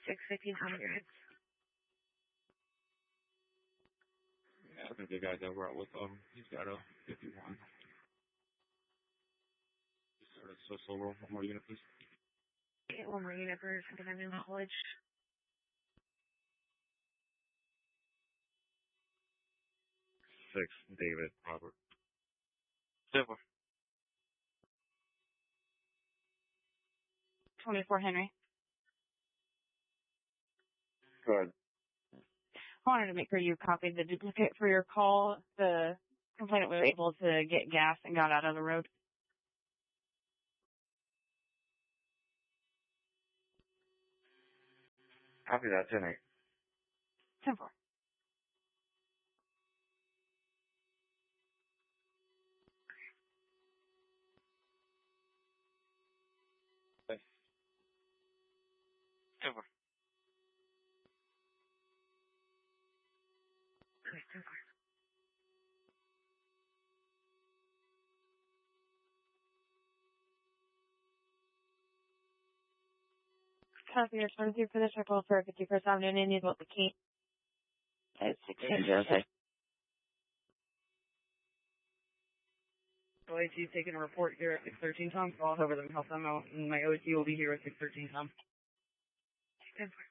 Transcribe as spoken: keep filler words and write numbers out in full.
six fifteen hundred. Yeah, I think the guy's over out with um he's got a fifty-one. Just sort of so slow roll one more unit, please. Okay, one more unit for second Avenue College. Six, David, Robert. Silver. twenty-four Henry. Good. I wanted to make sure you copied the duplicate for your call. The complainant was able to get gas and got out of the road. Copy that, ten eight. ten four. Silver. Okay, ten four. Copy your twenty-two for the circle for fifty-first Avenue and Indian with the key. It's sixteen zero six. O A T's taking a report here at six thirteen, Tom, so I'll over them, help them out, and my O T will be here at six thirteen, Tom. ten four.